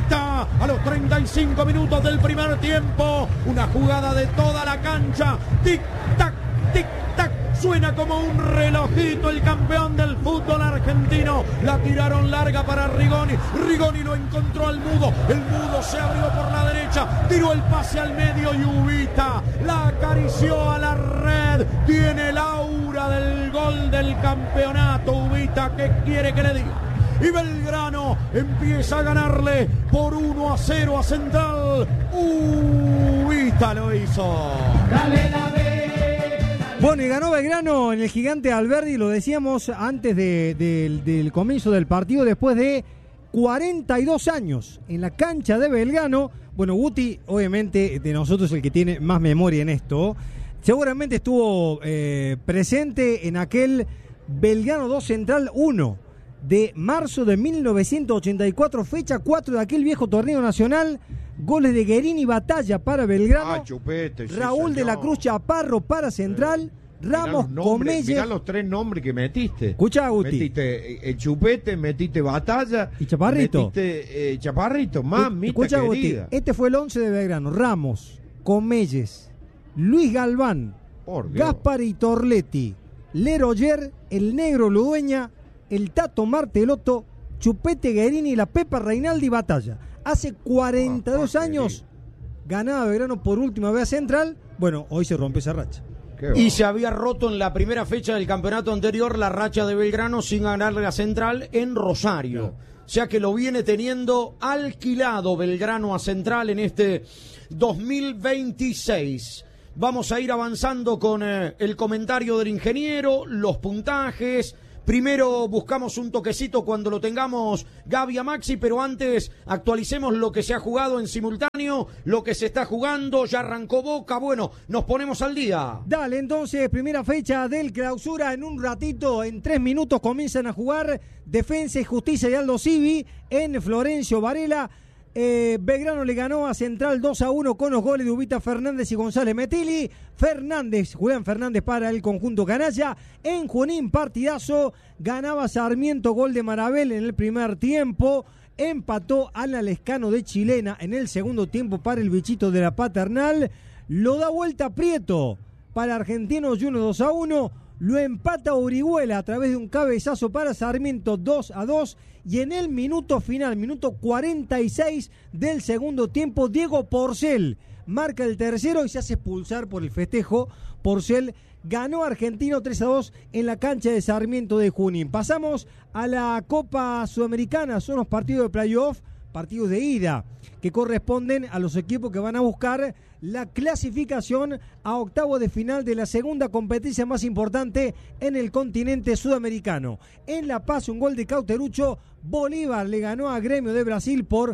Ubita a los 35 minutos del primer tiempo. Una jugada de toda la cancha. Tic-tac, tic-tac. Suena como un relojito el campeón del fútbol argentino. La tiraron larga para Rigoni. Rigoni lo encontró al Mudo. El Mudo se abrió por la derecha. Tiró el pase al medio y Ubita la acarició a la red. Tiene el aura del gol del campeonato. Ubita, ¿qué quiere que le diga? Y Belgrano empieza a ganarle por 1-0 a Central. Ubita lo hizo. Dale la B. Bueno, y ganó Belgrano en el Gigante Alberdi, lo decíamos antes del comienzo del partido, después de 42 años en la cancha de Belgrano. Bueno, Guti, obviamente, de nosotros el que tiene más memoria en esto, seguramente estuvo presente en aquel Belgrano 2 Central 1 de marzo de 1984, fecha 4 de aquel viejo torneo nacional. Goles de Guerini y Batalla para Belgrano. Chupete, sí, Raúl de la Cruz Chaparro para Central. Ramos Comelles. Mirá los 3 nombres que metiste. Escuchá, Guti. Metiste el Chupete, metiste Batalla. Y Chaparrito. Metiste Chaparrito, mamita Escuchá, querida. Guti. Este fue el 11 de Belgrano. Ramos, Comelles, Luis Galván, Gaspari Torletti, Leroyer, el Negro Ludueña, el Tato Martelotto, Chupete Guerini y la Pepa Reinaldi Batalla. Hace 42 años ganaba Belgrano por última vez a Central. Bueno, hoy se rompe esa racha. Y se había roto en la primera fecha del campeonato anterior la racha de Belgrano sin ganarle a Central en Rosario. O sea que lo viene teniendo alquilado Belgrano a Central en este 2026. Vamos a ir avanzando con el comentario del ingeniero, los puntajes. Primero buscamos un toquecito cuando lo tengamos, Gaby a Maxi, pero antes actualicemos lo que se ha jugado en simultáneo, lo que se está jugando, ya arrancó Boca, bueno, nos ponemos al día. Dale, entonces, primera fecha del clausura, en un ratito, en 3 minutos comienzan a jugar Defensa y Justicia y Aldo Civi en Florencio Varela. Belgrano le ganó a Central 2-1 con los goles de Ubita Fernández y González Metilli. Julián Fernández para el conjunto canalla. En Junín, partidazo, ganaba Sarmiento, gol de Marabel en el primer tiempo. Empató Alan Lescano de Chilena en el segundo tiempo para el bichito de la Paternal. Lo da vuelta Prieto para Argentinos Juniors 2-1. Lo empata Orihuela a través de un cabezazo para Sarmiento 2-2. Y en el minuto final, minuto 46 del segundo tiempo, Diego Porcel marca el tercero y se hace expulsar por el festejo. Porcel ganó Argentino 3-2 en la cancha de Sarmiento de Junín. Pasamos a la Copa Sudamericana, son los partidos de playoff, partidos de ida, que corresponden a los equipos que van a buscar la clasificación a octavo de final de la segunda competencia más importante en el continente sudamericano. En La Paz, un gol de Cauterucho. Bolívar le ganó a Gremio de Brasil por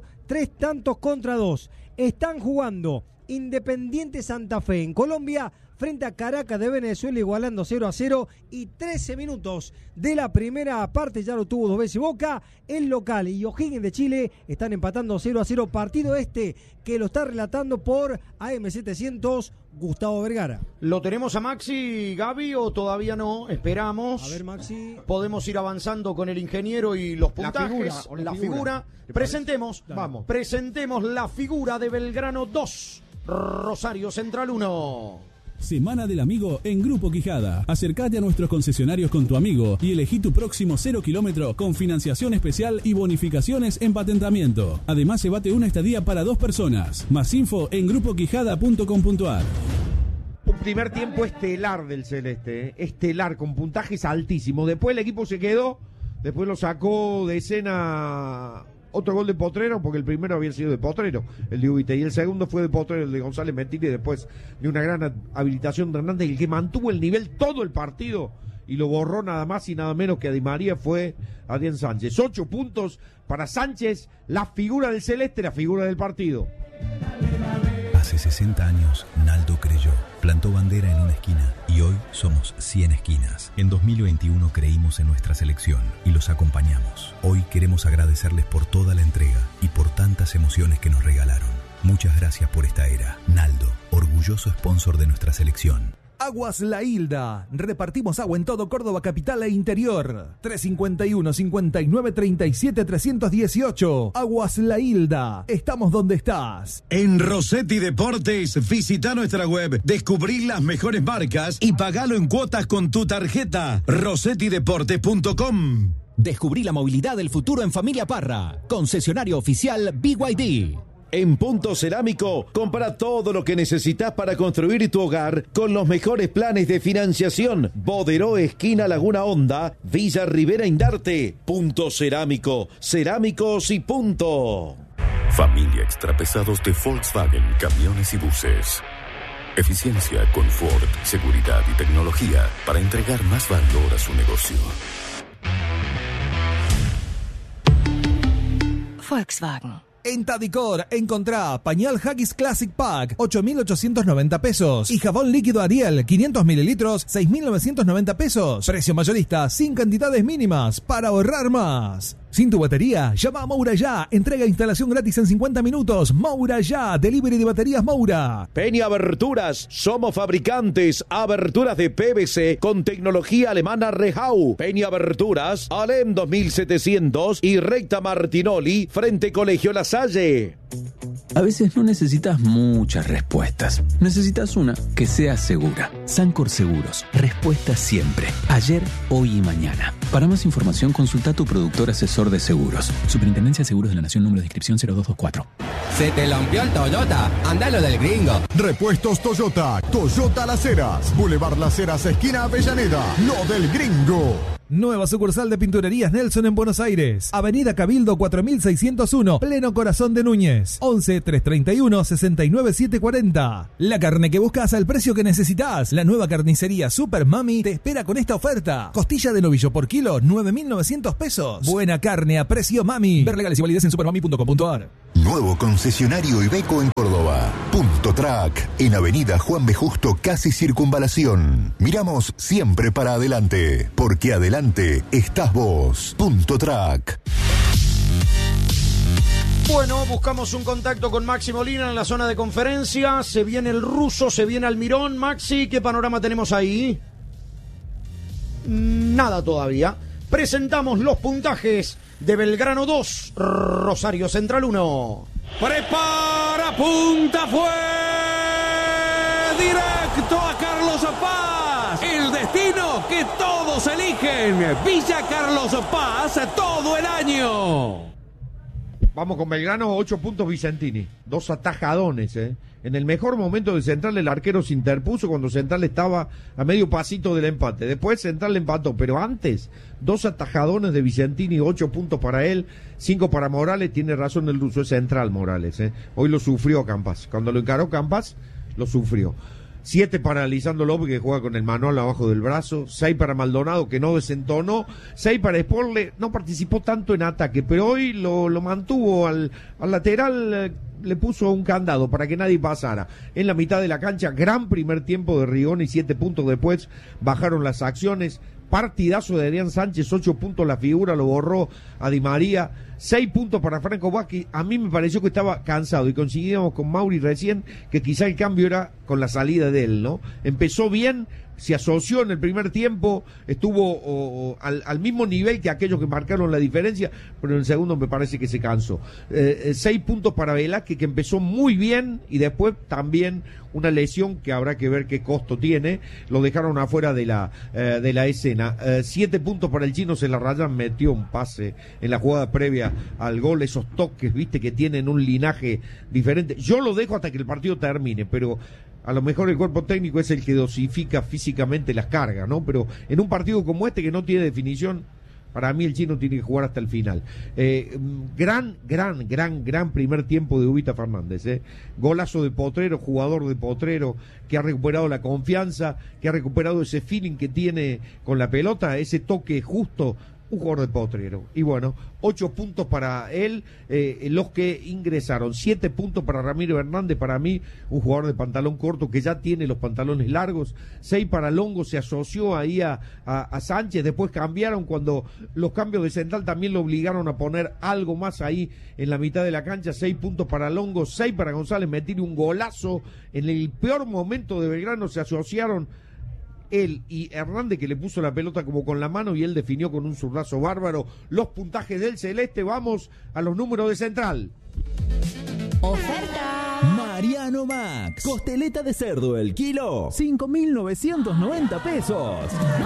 3-2. Están jugando Independiente Santa Fe en Colombia frente a Caracas de Venezuela, igualando 0-0, y 13 minutos de la primera parte, ya lo tuvo 2 veces Boca. El local y O'Higgins de Chile están empatando 0-0, partido que lo está relatando por AM700 Gustavo Vergara. ¿Lo tenemos a Maxi, Gaby, o todavía no? Esperamos. A ver, Maxi. Podemos ir avanzando con el ingeniero y los puntajes. La figura. Presentemos la figura de Belgrano 2, Rosario Central 1. Semana del Amigo en Grupo Quijada. Acércate a nuestros concesionarios con tu amigo y elegí tu próximo 0 kilómetro con financiación especial y bonificaciones en patentamiento. Además, llévate una estadía para 2 personas. Más info en grupoquijada.com.ar. Un primer tiempo estelar del Celeste, estelar, con puntajes altísimos. Después el equipo se quedó, después lo sacó de escena otro gol de Potrero, porque el primero había sido de Potrero, el de Ubita, y el segundo fue de Potrero, el de González Metilli, después de una gran habilitación de Hernández. El que mantuvo el nivel todo el partido y lo borró nada más y nada menos que a Di María fue Adrián Sánchez. 8 puntos para Sánchez, la figura del Celeste, la figura del partido. Hace 60 años, Naldo creyó, plantó bandera en una esquina y hoy somos 100 esquinas. En 2021 creímos en nuestra selección y los acompañamos. Hoy queremos agradecerles por toda la entrega y por tantas emociones que nos regalaron. Muchas gracias por esta era. Naldo, orgulloso sponsor de nuestra selección. Aguas La Hilda. Repartimos agua en todo Córdoba capital e interior. 351-5937-318. Aguas La Hilda. Estamos donde estás. En Rossetti Deportes, visita nuestra web, descubrí las mejores marcas y pagalo en cuotas con tu tarjeta. rossettideportes.com. Descubrí la movilidad del futuro en Familia Parra. Concesionario oficial BYD. En Punto Cerámico, compra todo lo que necesitas para construir tu hogar con los mejores planes de financiación. Boderó, esquina Laguna Honda, Villa Rivera Indarte. Punto Cerámico, cerámicos y punto. Familia Extrapesados de Volkswagen, camiones y buses. Eficiencia, confort, seguridad y tecnología para entregar más valor a su negocio. Volkswagen. En Tadicor, encontrá pañal Haggis Classic Pack, 8.890 pesos. Y jabón líquido Ariel, 500 mililitros, 6.990 pesos. Precio mayorista, sin cantidades mínimas, para ahorrar más. Sin tu batería, llama a Moura Ya. Entrega e instalación gratis en 50 minutos. Moura Ya, delivery de baterías Moura. Peña Aberturas, somos fabricantes. Aberturas de PVC con tecnología alemana Rehau. Peña Aberturas, Alem 2700 y Recta Martinoli, frente Colegio La Salle. A veces no necesitas muchas respuestas. Necesitas una que sea segura. Sancor Seguros. Respuesta siempre. Ayer, hoy y mañana. Para más información, consulta a tu productor asesor de seguros. Superintendencia de Seguros de la Nación, número de inscripción 0224. Se te lampió el Toyota. Andalo del gringo. Repuestos Toyota. Toyota Las Heras. Boulevard Las Heras, esquina Avellaneda. Lo del gringo. Nueva sucursal de Pinturerías Nelson en Buenos Aires. Avenida Cabildo 4601, pleno corazón de Núñez. 11 331 69 740. La carne que buscas al precio que necesitas. La nueva carnicería Super Mami te espera con esta oferta. Costilla de novillo por kilo, 9.900 pesos. Buena carne a precio Mami. Ver legales y validez en supermami.com.ar. Nuevo concesionario Iveco en Córdoba. Punto Track, en Avenida Juan B. Justo, casi Circunvalación. Miramos siempre para adelante, porque adelante estás vos. Punto Track. Bueno, buscamos un contacto con Maxi Molina en la zona de conferencia. Se viene el ruso, se viene Almirón. Maxi, ¿qué panorama tenemos ahí? Nada todavía. Presentamos los puntajes de Belgrano 2, Rosario Central 1. Prepara, punta, fue directo a Carlos Paz. El destino que todos eligen. Villa Carlos Paz todo el año. Vamos con Belgrano, 8 puntos Vicentini. 2 atajadones, En el mejor momento de Central el arquero se interpuso cuando Central estaba a medio pasito del empate. Después Central le empató, pero antes 2 atajadones de Vicentini, 8 puntos para él, 5 para Morales. Tiene razón el ruso, es Central Morales, Hoy lo sufrió Campas. Cuando lo encaró Campas, lo sufrió. 7 para Lisandro López, que juega con el manual abajo del brazo. 6 para Maldonado, que no desentonó. 6 para Sporle, no participó tanto en ataque, pero hoy lo mantuvo al lateral, le puso un candado para que nadie pasara. En la mitad de la cancha, gran primer tiempo de Rigoni, 7 puntos después, bajaron las acciones. Partidazo de Adrián Sánchez, 8 puntos la figura, lo borró a Di María. 6 puntos para Franco Vázquez. A mí me pareció que estaba cansado y coincidíamos con Mauri recién que quizá el cambio era con la salida de él, ¿no? Empezó bien, se asoció en el primer tiempo, estuvo al mismo nivel que aquellos que marcaron la diferencia, pero en el segundo me parece que se cansó. 6 puntos para Velázquez, que empezó muy bien y después también una lesión que habrá que ver qué costo tiene, lo dejaron afuera de la escena. 7 puntos para el chino, se la rayan, metió un pase en la jugada previa al gol, esos toques, viste, que tienen un linaje diferente. Yo lo dejo hasta que el partido termine, pero a lo mejor el cuerpo técnico es el que dosifica físicamente las cargas, ¿no? Pero en un partido como este que no tiene definición, para mí el chino tiene que jugar hasta el final. Gran primer tiempo de Ubita Fernández, Golazo de Potrero, jugador de Potrero, que ha recuperado la confianza, que ha recuperado ese feeling que tiene con la pelota, ese toque justo. Un jugador de Potrero. Y bueno, 8 puntos para él, los que ingresaron. 7 puntos para Ramiro Hernández, para mí, un jugador de pantalón corto que ya tiene los pantalones largos. 6 para Longo, se asoció ahí a Sánchez. Después cambiaron cuando los cambios de Central también lo obligaron a poner algo más ahí en la mitad de la cancha. 6 puntos para Longo, 6 para González, metir un golazo. En el peor momento de Belgrano se asociaron él y Hernández, que le puso la pelota como con la mano y él definió con un zurdazo bárbaro los puntajes del celeste. Vamos a los números de Central. Oferta Mariano Max, costeleta de cerdo el kilo, 5.990 pesos.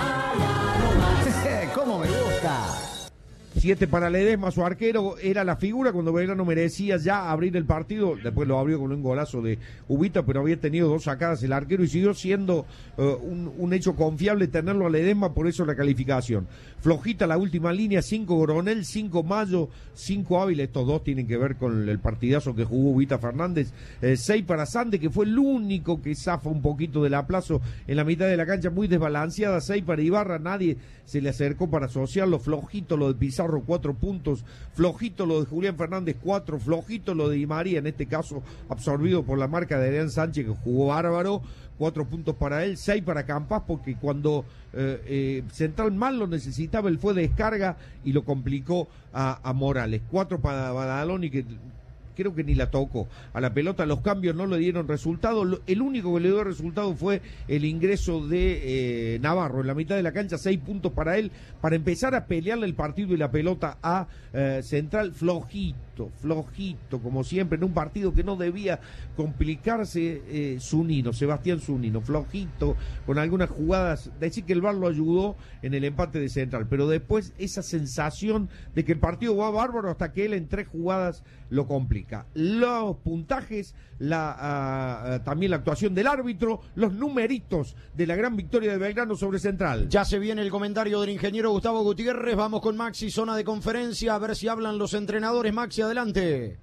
¿Cómo me gusta? 7 para Ledesma, su arquero, era la figura cuando Belgrano merecía ya abrir el partido. Después lo abrió con un golazo de Ubita, pero había tenido 2 sacadas el arquero y siguió siendo un hecho confiable tenerlo a Ledesma, por eso la calificación. Flojita la última línea, 5 Coronel, 5 Mayo, 5 Ávila. Estos 2 tienen que ver con el partidazo que jugó Ubita Fernández. 6 para Sande, que fue el único que zafa un poquito del aplazo en la mitad de la cancha, muy desbalanceada. 6 para Ibarra, nadie se le acercó para asociarlo. Flojito lo de Pizarro, 4 puntos. Flojito lo de Julián Fernández, 4. Flojito lo de Di María, en este caso absorbido por la marca de Adrián Sánchez, que jugó bárbaro. 4 puntos para él, 6 para Campas, porque cuando Central mal lo necesitaba, él fue descarga y lo complicó a Morales. 4 para Badaloni, que creo que ni la tocó a la pelota. Los cambios no le dieron resultado. El único que le dio resultado fue el ingreso de Navarro en la mitad de la cancha. 6 puntos para él, para empezar a pelearle el partido y la pelota a Central. Flojito, como siempre, en un partido que no debía complicarse. Sebastián Zunino, flojito, con algunas jugadas. Decir que el VAR lo ayudó en el empate de Central, pero después esa sensación de que el partido va bárbaro hasta que él en 3 jugadas lo complica. Los puntajes, también la actuación del árbitro, los numeritos de la gran victoria de Belgrano sobre Central. Ya se viene el comentario del ingeniero Gustavo Gutiérrez. Vamos con Maxi, zona de conferencia, a ver si hablan los entrenadores. Maxi, adelante.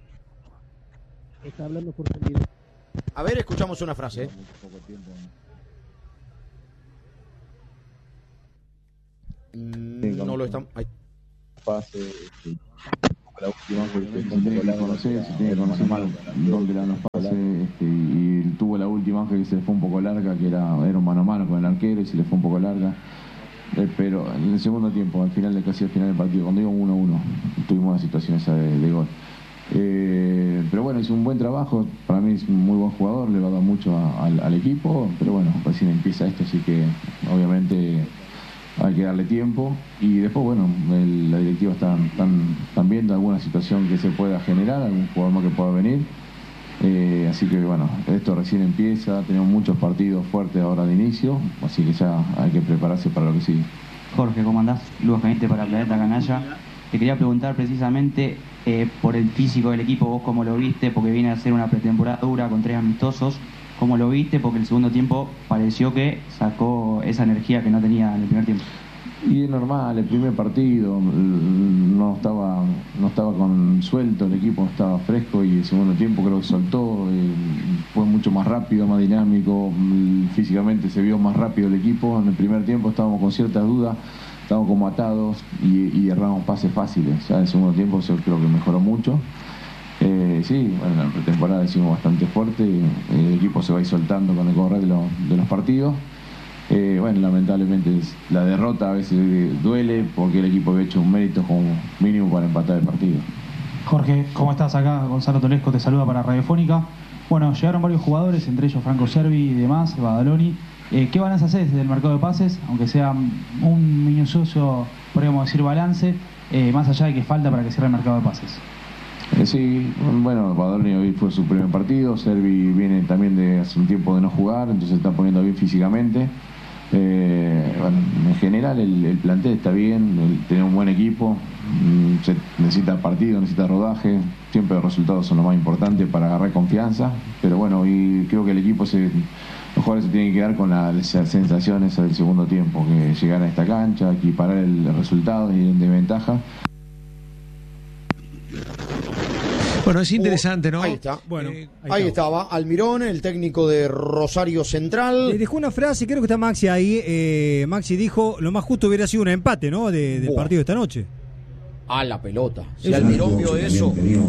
Está hablando por A ver, escuchamos una frase. No lo están. Pase. La última que fue un poco largo, no sé si tiene que conocer mal dónde eran los pases, y tuvo la última ángel que se le fue un poco larga, que era un mano a mano con el arquero y se le fue un poco larga, pero en el segundo tiempo, al final casi al final del partido, cuando iba 1-1, tuvimos una situación esa de gol. Pero bueno, hizo un buen trabajo, para mí es un muy buen jugador, le va a dar mucho al equipo, pero bueno, recién empieza esto, así que obviamente hay que darle tiempo, y después bueno, la directiva están viendo alguna situación que se pueda generar, algún jugador más que pueda venir, así que bueno, esto recién empieza, tenemos muchos partidos fuertes ahora de inicio, así que ya hay que prepararse para lo que sigue. Jorge, ¿cómo andás? Luego Genete para Planeta Canalla. Te quería preguntar precisamente por el físico del equipo, vos cómo lo viste, porque viene a ser una pretemporada dura con 3 amistosos. ¿Cómo lo viste? Porque el segundo tiempo pareció que sacó esa energía que no tenía en el primer tiempo. Y es normal, el primer partido no estaba con suelto, el equipo estaba fresco, y el segundo tiempo creo que soltó, fue mucho más rápido, más dinámico, físicamente se vio más rápido el equipo. En el primer tiempo estábamos con ciertas dudas, estábamos como atados y erramos pases fáciles. Ya en el segundo tiempo yo creo que mejoró mucho. Sí, bueno, la pretemporada hicimos bastante fuerte, el equipo se va a ir soltando con el correr de los partidos. Bueno, lamentablemente la derrota a veces duele, porque el equipo había hecho un mérito como mínimo para empatar el partido. Jorge, ¿cómo estás? Acá Gonzalo Tolesco te saluda para Radiofónica. Bueno, llegaron varios jugadores, entre ellos Franco Cervi y demás, Badaloni. ¿Qué balance haces del mercado de pases? Aunque sea un minucioso, podríamos decir, balance, más allá de que falta para que cierre el mercado de pases. Sí, bueno, Badaloni hoy fue su primer partido, Cervi viene también de hace un tiempo de no jugar, entonces se está poniendo bien físicamente. Bueno, en general el plantel está bien, tiene un buen equipo, se necesita partido, necesita rodaje, siempre los resultados son lo más importante para agarrar confianza, pero bueno, hoy creo que el equipo los jugadores se tienen que quedar con las sensaciones del segundo tiempo, que llegar a esta cancha, equiparar el resultado y de ventaja. Bueno, es interesante, ¿no? Ahí está. Bueno, ahí estaba Almirón, el técnico de Rosario Central. Le dejó una frase, creo que está Maxi ahí. Maxi dijo, lo más justo hubiera sido un empate, ¿no? Del partido de esta noche. A la pelota. Si Almirón vio eso.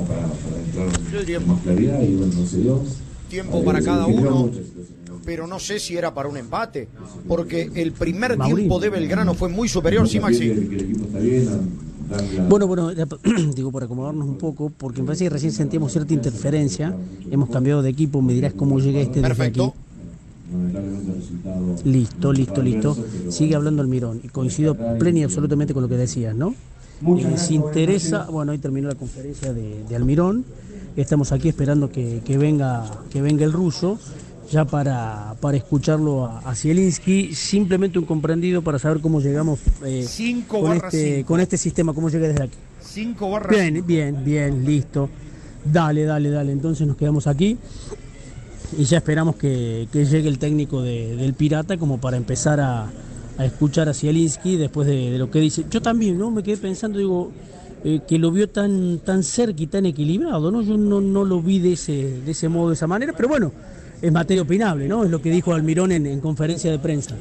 Tiempo para cada uno. Pero no sé si era para un empate, porque el primer tiempo de Belgrano fue muy superior, ¿sí, Maxi? Bueno, digo, por acomodarnos un poco, porque me parece que recién sentíamos cierta interferencia, hemos cambiado de equipo, me dirás cómo llega desde aquí. Listo. Sigue hablando Almirón y coincido plena y absolutamente con lo que decías, ¿no? Si interesa, bueno, hoy terminó la conferencia de Almirón, estamos aquí esperando que venga el ruso, ya para escucharlo a Zielinski, simplemente un comprendido para saber cómo llegamos con este sistema, cómo llega desde aquí. 5/5. Bien, listo. Dale, entonces nos quedamos aquí y ya esperamos que llegue el técnico del Pirata como para empezar a escuchar a Zielinski después de lo que dice. Yo también, ¿no? Me quedé pensando, digo, que lo vio tan cerca y tan equilibrado, ¿no? Yo no lo vi de ese modo, de esa manera, pero bueno, es materia opinable, ¿no? Es lo que dijo Almirón en conferencia de prensa.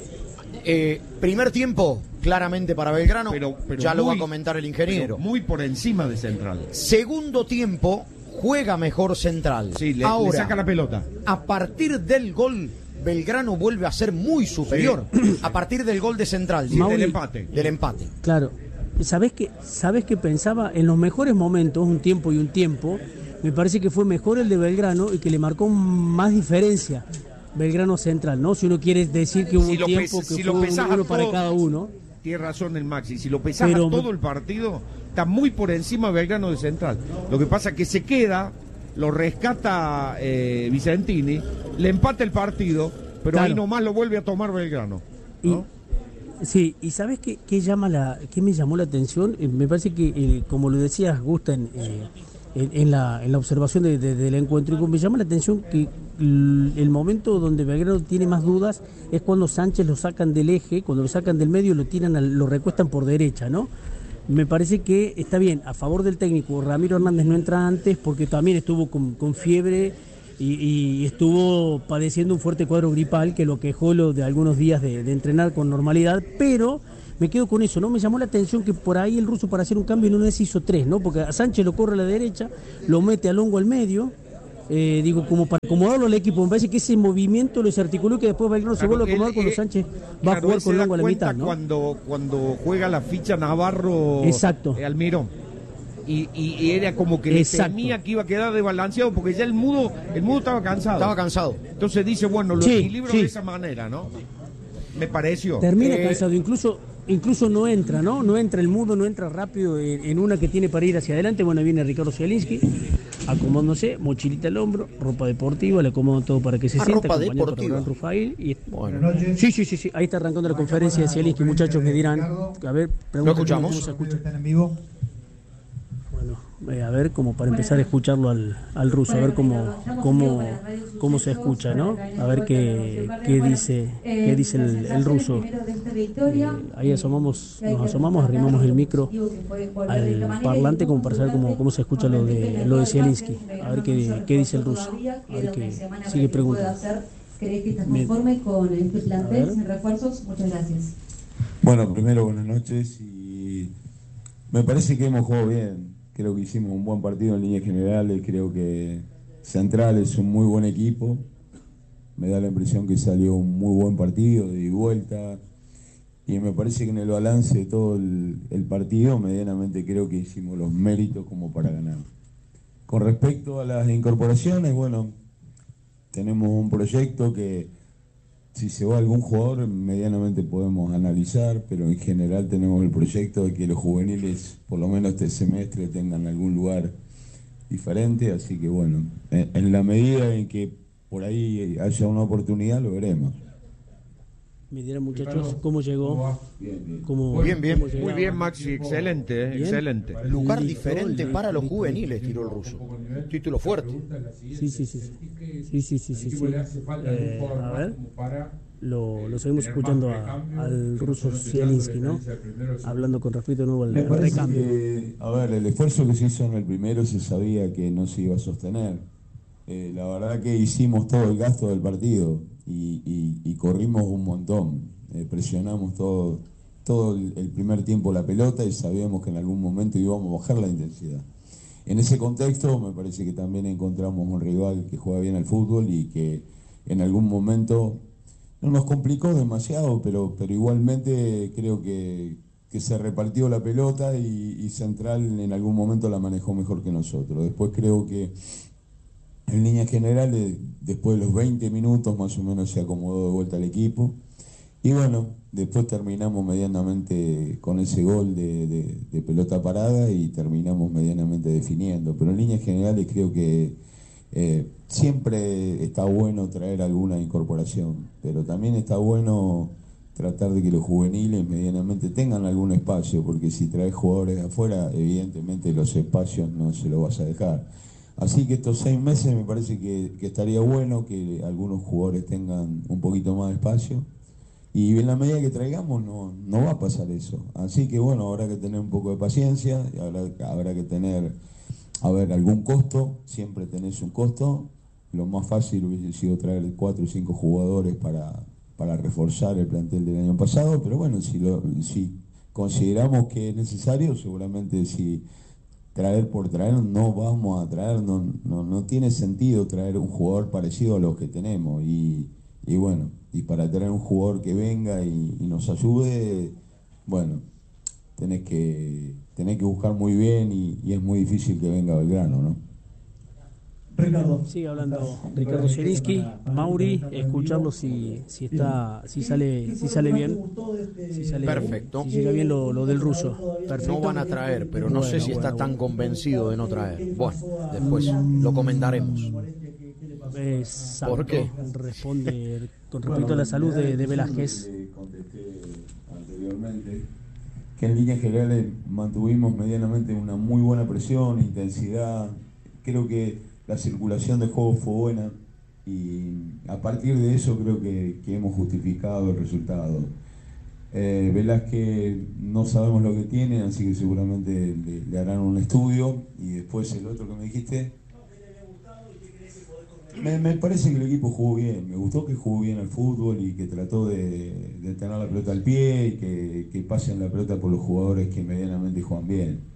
Primer tiempo, claramente para Belgrano, pero ya lo va a comentar el ingeniero. Muy por encima de Central. Segundo tiempo, juega mejor Central. Sí, le saca la pelota. A partir del gol, Belgrano vuelve a ser muy superior. Sí. A partir del gol de Central. Sí, del empate. Claro. ¿Sabés qué pensaba? En los mejores momentos, un tiempo, me parece que fue mejor el de Belgrano y que le marcó más diferencia Belgrano Central, ¿no? Si uno quiere decir que hubo un tiempo que fue uno para cada uno. Tiene razón el Maxi, si lo pesás todo el partido, está muy por encima Belgrano de Central. Lo que pasa es que se queda, lo rescata Vicentini, le empata el partido, pero ahí nomás lo vuelve a tomar Belgrano, ¿no? Sí, y ¿sabes qué me llamó la atención? Me parece que, como lo decías, Gusta, en la observación del encuentro, y me llama la atención que el momento donde Belgrano tiene más dudas es cuando Sánchez lo sacan del eje, cuando lo sacan del medio, lo recuestan por derecha, ¿no? Me parece que está bien, a favor del técnico. Ramiro Hernández no entra antes porque también estuvo con fiebre y estuvo padeciendo un fuerte cuadro gripal que lo quejó de algunos días de entrenar con normalidad, pero me quedo con eso, ¿no? Me llamó la atención que por ahí el ruso, para hacer un cambio en una vez hizo 3, ¿no? Porque a Sánchez lo corre a la derecha, lo mete a Longo al medio, como para acomodarlo al equipo. Me parece que ese movimiento lo desarticuló y que después Belgrano se vuelve a acomodar cuando Sánchez va a jugar con Longo a la mitad, ¿no? Cuando juega la ficha Navarro. Exacto. Almirón. Y era como que le temía que iba a quedar desbalanceado porque ya el mudo estaba cansado. Entonces dice, bueno, lo equilibro de esa manera, ¿no? Me pareció. Termina cansado, incluso no entra, ¿no? No entra el mudo, no entra rápido en una que tiene para ir hacia adelante. Bueno, viene Ricardo Zielinski, acomodándose, mochilita al hombro, ropa deportiva, le acomodan todo para que se sienta. Ropa deportiva. Rufail y bueno. Sí. Ahí está arrancando la conferencia de Zielinski, muchachos me dirán. A ver, ¿lo escuchamos? ¿Cómo se escucha? ¿Están en vivo? A ver, como para empezar a escucharlo al ruso, a ver cómo se escucha, ¿no? A ver qué dice el ruso. Ahí nos asomamos, arrimamos el micro al parlante como para saber cómo se escucha lo de Zielinski. A ver qué dice el ruso. A ver qué sigue preguntando. ¿Crees que estás conforme con este plantel sin refuerzos? Muchas gracias. Bueno, primero buenas noches y me parece que hemos jugado bien. Creo que hicimos un buen partido en líneas generales, creo que Central es un muy buen equipo, me da la impresión que salió un muy buen partido de vuelta y me parece que en el balance de todo el partido medianamente creo que hicimos los méritos como para ganar. Con respecto a las incorporaciones, bueno, tenemos un proyecto que si se va algún jugador medianamente podemos analizar, pero en general tenemos el proyecto de que los juveniles, por lo menos este semestre, tengan algún lugar diferente, así que bueno, en la medida en que por ahí haya una oportunidad lo veremos. Me dirán, muchachos, ¿cómo llegó? Bien. Muy bien, Maxi, excelente, excelente. Lugar diferente para los juveniles, tiró el ruso. Título fuerte. Sí. A ver, lo seguimos escuchando al ruso Zielinski, ¿no? Hablando con respecto nuevo al recambio. A ver, el esfuerzo que se hizo en el primero se sabía que no se iba a sostener. La verdad que hicimos todo el gasto del partido y corrimos un montón, presionamos todo el primer tiempo la pelota y sabíamos que en algún momento íbamos a bajar la intensidad. En ese contexto me parece que también encontramos un rival que juega bien al fútbol y que en algún momento no nos complicó demasiado, pero igualmente creo que se repartió la pelota y Central en algún momento la manejó mejor que nosotros. Después creo que en líneas generales, después de los 20 minutos más o menos se acomodó de vuelta el equipo. Y bueno, después terminamos medianamente con ese gol de pelota parada y terminamos medianamente definiendo. Pero en líneas generales creo que siempre está bueno traer alguna incorporación, pero también está bueno tratar de que los juveniles medianamente tengan algún espacio, porque si traes jugadores de afuera, evidentemente los espacios no se los vas a dejar. Así que estos 6 meses me parece que estaría bueno que algunos jugadores tengan un poquito más de espacio, y en la medida que traigamos no va a pasar eso. Así que bueno, habrá que tener un poco de paciencia, habrá que tener, algún costo, siempre tenés un costo. Lo más fácil hubiese sido traer 4 o 5 jugadores para reforzar el plantel del año pasado, pero bueno, si consideramos que es necesario, seguramente si traer por traer no vamos a traer, no tiene sentido traer un jugador parecido a los que tenemos, y bueno, y para traer un jugador que venga y nos ayude, bueno, tenés que buscar muy bien, y es muy difícil que venga Belgrano, ¿no? Ricardo. Sigue hablando Ricardo Zielinski. Mauri, escucharlo si sale bien. Perfecto. Si llega bien lo del ruso. Perfecto. No van a traer, pero no sé si está tan convencido de no traer. Bueno, después lo comentaremos. Exacto. ¿Por qué? Responde con respecto a la salud de Velázquez. Contesté anteriormente que en líneas generales mantuvimos medianamente una muy buena presión, intensidad. Creo que la circulación de juego fue buena, y a partir de eso creo que hemos justificado el resultado. Velázquez no sabemos lo que tiene, así que seguramente le harán un estudio. Y después el otro que me dijiste, me parece que el equipo jugó bien, me gustó que jugó bien al fútbol y que trató de tener la pelota al pie, y que pasen la pelota por los jugadores que medianamente juegan bien.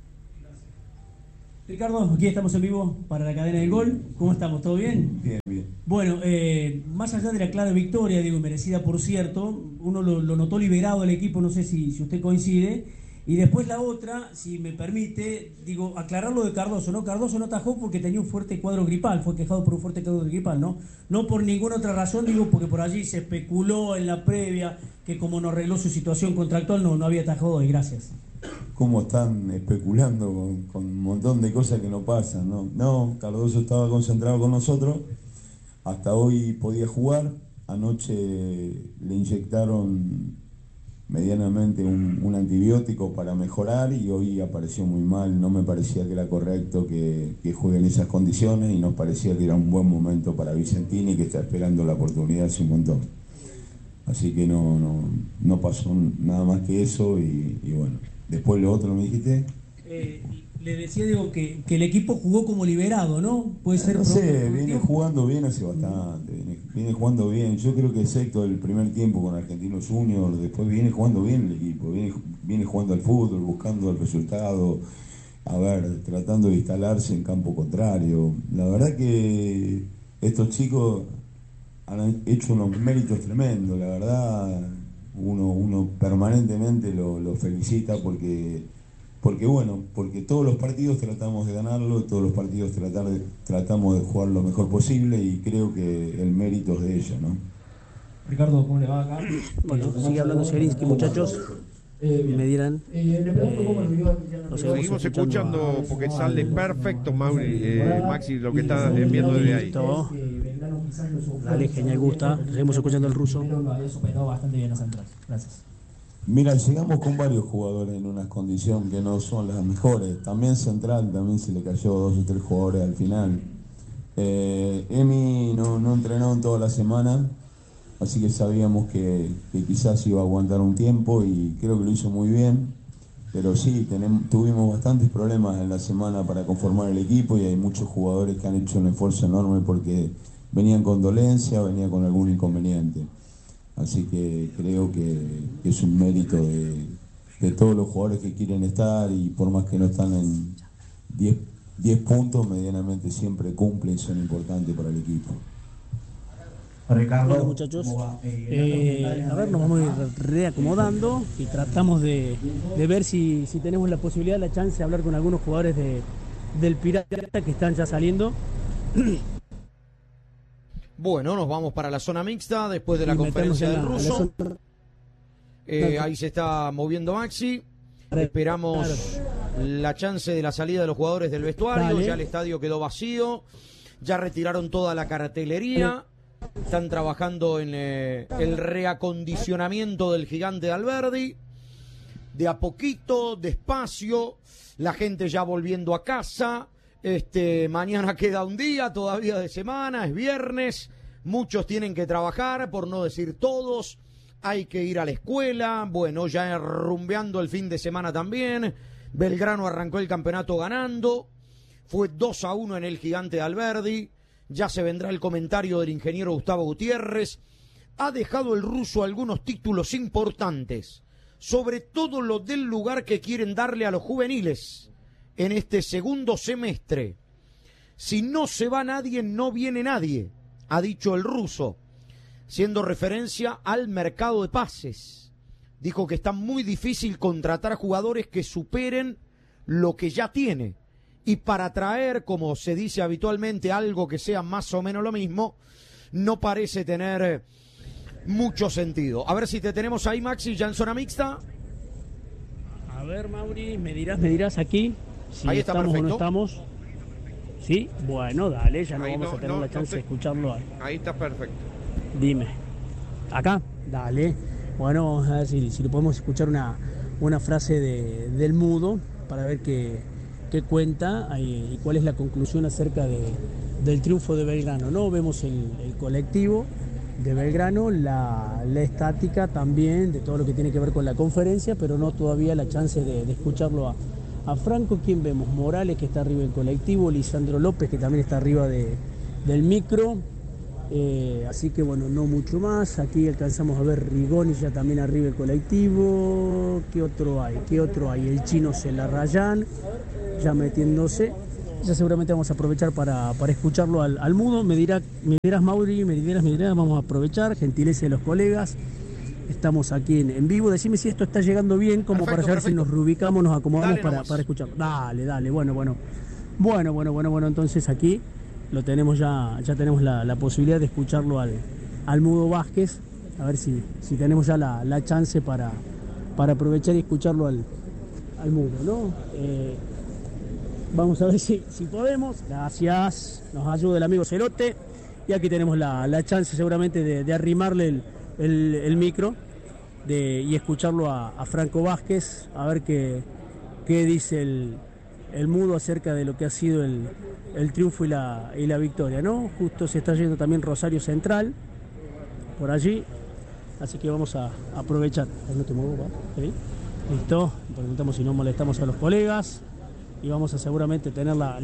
Ricardo, aquí estamos en vivo para la cadena del gol. ¿Cómo estamos? ¿Todo bien? Bien, bien. Bueno, más allá de la clara victoria, digo, merecida por cierto, uno lo notó liberado el equipo, no sé si usted coincide. Y después la otra, si me permite, digo, aclarar lo de Cardoso, ¿no? Cardoso no atajó porque tenía un fuerte cuadro gripal, fue quejado por un fuerte cuadro gripal, ¿no? No por ninguna otra razón, digo, porque por allí se especuló en la previa que como no arregló su situación contractual no había atajado hoy. Gracias. ¿Cómo están especulando con un montón de cosas que no pasan? No, Cardoso estaba concentrado con nosotros, hasta hoy podía jugar. Anoche le inyectaron medianamente un antibiótico para mejorar, y hoy apareció muy mal. No me parecía que era correcto que juegue en esas condiciones, y nos parecía que era un buen momento para Vicentini, que está esperando la oportunidad hace un montón. Así que no pasó nada más que eso, y bueno. Después lo otro, ¿me dijiste? Le decía, digo, que el equipo jugó como liberado, ¿no? Puede ser. No sé, viene jugando bien hace bastante, viene jugando bien. Yo creo que excepto el primer tiempo con Argentinos Juniors, después viene jugando bien el equipo, viene jugando al fútbol, buscando el resultado, tratando de instalarse en campo contrario. La verdad que estos chicos han hecho unos méritos tremendos, la verdad. Uno permanentemente lo felicita porque todos los partidos tratamos de ganarlo, todos los partidos tratamos de jugar lo mejor posible, y creo que el mérito es de ellos, ¿no? Ricardo, ¿cómo le va acá? Bueno, sigue hablando Zielinski, muchachos. Me dirán. Seguimos escuchando porque sale perfecto, Maxi, lo que está viendo desde ahí. Dale, genial, gusta. Seguimos escuchando al ruso. Bastante bien las entradas. Gracias. Mira, llegamos con varios jugadores en unas condiciones que no son las mejores. También Central, se le cayó 2 o 3 jugadores al final. Emi no entrenó en toda la semana, así que sabíamos que quizás iba a aguantar un tiempo, y creo que lo hizo muy bien. Pero sí, tuvimos bastantes problemas en la semana para conformar el equipo, y hay muchos jugadores que han hecho un esfuerzo enorme porque venían con dolencia, venían con algún inconveniente. Así que creo que es un mérito de todos los jugadores que quieren estar, y por más que no están en 10 puntos, medianamente siempre cumplen y son importantes para el equipo. Ricardo, bueno, muchachos, a ver, nos vamos a ir reacomodando y tratamos de ver si tenemos la posibilidad, la chance de hablar con algunos jugadores del Pirata que están ya saliendo. Bueno, nos vamos para la zona mixta después de la conferencia del ruso. Ahí se está moviendo Maxi. Esperamos la chance de la salida de los jugadores del vestuario. Dale. Ya el estadio quedó vacío. Ya retiraron toda la cartelería. Están trabajando en el reacondicionamiento del Gigante de Alberdi. De a poquito, despacio. La gente ya volviendo a casa. Mañana queda un día todavía de semana, es viernes. Muchos tienen que trabajar, por no decir todos. Hay que ir a la escuela. Bueno, ya rumbeando el fin de semana también. Belgrano arrancó el campeonato ganando. Fue 2-1 en el Gigante de Alberdi. Ya se vendrá el comentario del ingeniero Gustavo Gutiérrez. Ha dejado el ruso algunos títulos importantes. Sobre todo lo del lugar que quieren darle a los juveniles en este segundo semestre. Si no se va nadie, no viene nadie, ha dicho el ruso, haciendo referencia al mercado de pases. Dijo que está muy difícil contratar jugadores que superen lo que ya tiene. Y para traer, como se dice habitualmente, algo que sea más o menos lo mismo, no parece tener mucho sentido. A ver si te tenemos ahí, Maxi, ya en zona mixta. A ver, Mauri, me dirás aquí si ahí está, estamos perfecto. o no estamos. Sí, bueno, dale, ya no vamos a tener la chance de escucharlo. Ahí está perfecto. Dime. ¿Acá? Dale. Bueno, vamos a ver si le podemos escuchar una frase del mudo para ver qué cuenta y cuál es la conclusión acerca del triunfo de Belgrano. ¿No? Vemos el colectivo de Belgrano, la estática también de todo lo que tiene que ver con la conferencia, pero no todavía la chance de escucharlo a Franco. ¿Quién vemos? Morales, que está arriba del colectivo, Lisandro López, que también está arriba del micro, así que bueno, no mucho más. Aquí alcanzamos a ver Rigoni ya también arriba del colectivo. ¿Qué otro hay? El chino Celarrayán ya metiéndose. Ya seguramente vamos a aprovechar para escucharlo al mudo. Me dirás Mauri, me dirás, vamos a aprovechar, gentileza de los colegas. Estamos aquí en vivo. Decime si esto está llegando bien, como perfecto, para saber si nos reubicamos, nos acomodamos para escucharlo. Dale, bueno. Bueno, entonces aquí lo tenemos ya tenemos la posibilidad de escucharlo al mudo Vázquez. A ver si tenemos ya la chance para aprovechar y escucharlo al mudo, ¿no? Vamos a ver si podemos. Gracias. Nos ayuda el amigo Celote. Y aquí tenemos la chance seguramente de arrimarle el micro y escucharlo a Franco Vázquez. A ver qué dice el mudo acerca de lo que ha sido el triunfo y la victoria, ¿no? Justo se está yendo también Rosario Central por allí. Así que vamos a aprovechar. No te muevo, ¿va? ¿Sí? Listo. Preguntamos si no molestamos a los colegas. Y vamos a seguramente tener la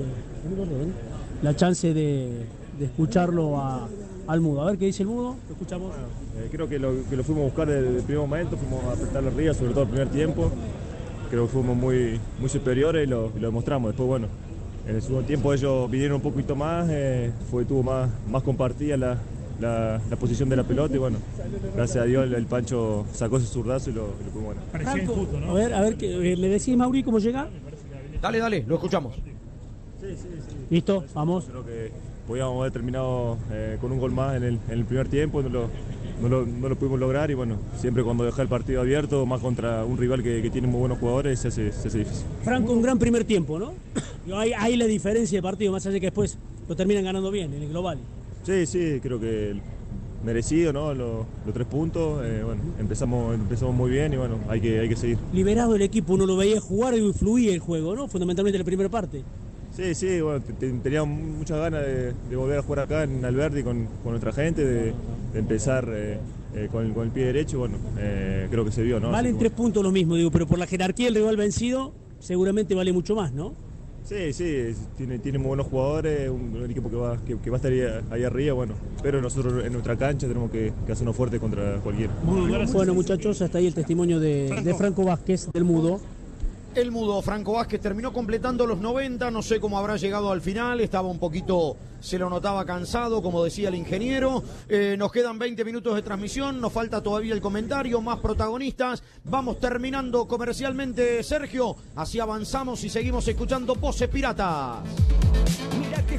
chance de escucharlo al mudo. A ver qué dice el mudo. ¿Lo escuchamos? Creo que lo fuimos a buscar desde el primer momento, fuimos a apretar las rías, sobre todo el primer tiempo. Creo que fuimos muy superiores y lo demostramos. Después, bueno, en el segundo tiempo ellos vinieron un poquito más, tuvo más compartida la posición de la pelota y bueno, gracias a Dios el Pancho sacó ese zurdazo y lo pudimos ganar. Parecía injusto, ¿no? A ver, ¿le decís, Mauri, cómo llega? Dale, lo escuchamos. Sí. ¿Listo? Vamos. Creo que podíamos haber terminado con un gol más en el primer tiempo, no lo pudimos lograr y bueno, siempre cuando deja el partido abierto, más contra un rival que tiene muy buenos jugadores, se hace difícil. Franco, un gran primer tiempo, ¿no? Hay la diferencia de partido, más allá de que después lo terminan ganando bien en el global. Sí, creo que merecido, ¿no? Los 3 puntos, bueno, empezamos muy bien y bueno, hay que seguir. Liberado el equipo, uno lo veía jugar y fluía el juego, ¿no? Fundamentalmente en la primera parte. Sí, bueno, teníamos muchas ganas de volver a jugar acá en Alberdi con nuestra gente, de empezar con el pie derecho, bueno, creo que se vio, ¿no? Valen 3 puntos lo mismo, digo, pero por la jerarquía del rival vencido, seguramente vale mucho más, ¿no? Sí, tiene muy buenos jugadores, un equipo que va a estar ahí arriba, bueno, pero nosotros en nuestra cancha tenemos que hacernos fuerte contra cualquiera. Bueno, muchachos, hasta ahí el testimonio de Franco Vázquez, del mudo. El mudo Franco Vázquez terminó completando los 90, no sé cómo habrá llegado al final, estaba un poquito, se lo notaba cansado, como decía el ingeniero. Nos quedan 20 minutos de transmisión, nos falta todavía el comentario, más protagonistas. Vamos terminando comercialmente, Sergio, así avanzamos y seguimos escuchando Voces Piratas. Mirá que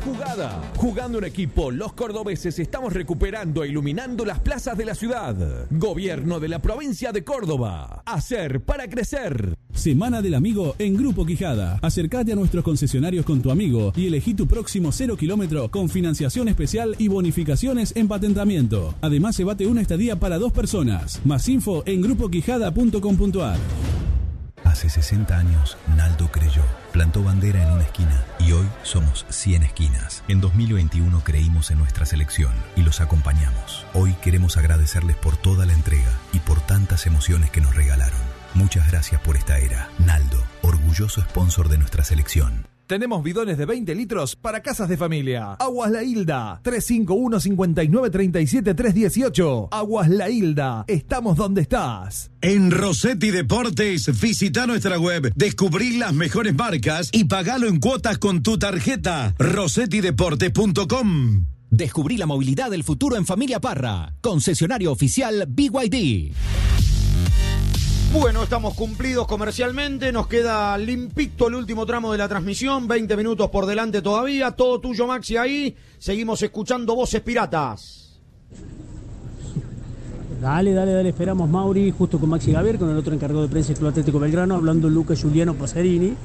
jugada. Jugando un equipo, los cordobeses estamos recuperando e iluminando las plazas de la ciudad. Gobierno de la provincia de Córdoba. Hacer para crecer. Semana del Amigo en Grupo Quijada. Acércate a nuestros concesionarios con tu amigo y elegí tu próximo 0 kilómetro con financiación especial y bonificaciones en patentamiento. Además, se bate una estadía para 2 personas. Más info en grupoquijada.com.ar. Hace 60 años, Naldo creyó. Plantó bandera en una esquina y hoy somos 100 esquinas. En 2021 creímos en nuestra selección y los acompañamos. Hoy queremos agradecerles por toda la entrega y por tantas emociones que nos regalaron. Muchas gracias por esta era. Naldo, orgulloso sponsor de nuestra selección. Tenemos bidones de 20 litros para casas de familia. Aguas La Hilda, 351-5937-318. Aguas La Hilda, estamos donde estás. En Rossetti Deportes, visita nuestra web, descubrí las mejores marcas y pagalo en cuotas con tu tarjeta. rossettideportes.com. Descubrí la movilidad del futuro en Familia Parra. Concesionario oficial BYD. Bueno, estamos cumplidos comercialmente, nos queda limpito el último tramo de la transmisión, 20 minutos por delante todavía, todo tuyo Maxi ahí, seguimos escuchando Voces Piratas. Dale, esperamos Mauri, justo con Maxi Gavier, con el otro encargado de prensa del Club Atlético Belgrano, hablando Luca Giuliano Pacerini.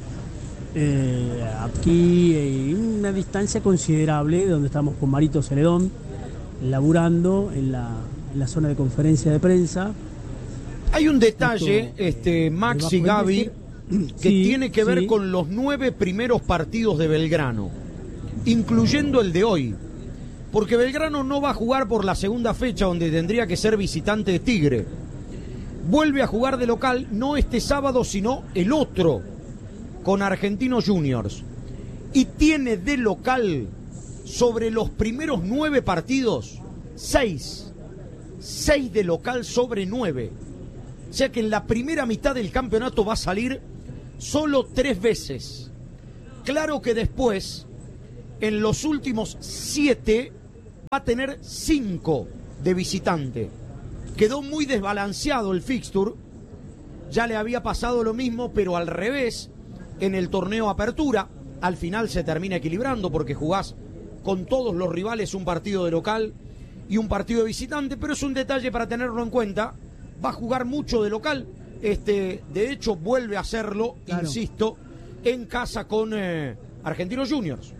Aquí una distancia considerable, donde estamos con Marito Celedón, laburando en la zona de conferencia de prensa. Hay un detalle, Maxi Gavi, que tiene que ver con los 9 primeros partidos de Belgrano, incluyendo el de hoy. Porque Belgrano no va a jugar por la segunda fecha, donde tendría que ser visitante de Tigre. Vuelve a jugar de local, no este sábado, sino el otro, con Argentinos Juniors. Y tiene de local, sobre los primeros 9 partidos, 6 de local sobre 9. O sea que en la primera mitad del campeonato va a salir solo 3 veces. Claro que después, en los últimos 7, va a tener 5 de visitante. Quedó muy desbalanceado el fixture. Ya le había pasado lo mismo, pero al revés, en el torneo Apertura. Al final se termina equilibrando porque jugás con todos los rivales un partido de local y un partido de visitante, pero es un detalle para tenerlo en cuenta. Va a jugar mucho de local, de hecho vuelve a hacerlo, claro, insisto, en casa con Argentinos Juniors.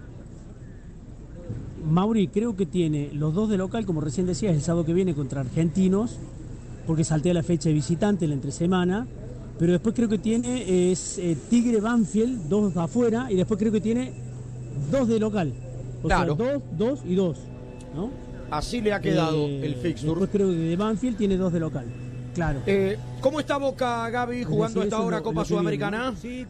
Mauri, creo que tiene los 2 de local, como recién decías, el sábado que viene contra Argentinos, porque saltea la fecha de visitante en la entresemana, pero después creo que tiene Tigre Banfield, 2 afuera, y después creo que tiene 2 de local. Claro. Sea, 2 y 2, ¿no? Así le ha quedado el fixture. Después creo que de Banfield tiene 2 de local. Claro. ¿Cómo está Boca, Gaby, jugando esta hora Copa Sudamericana? Sí,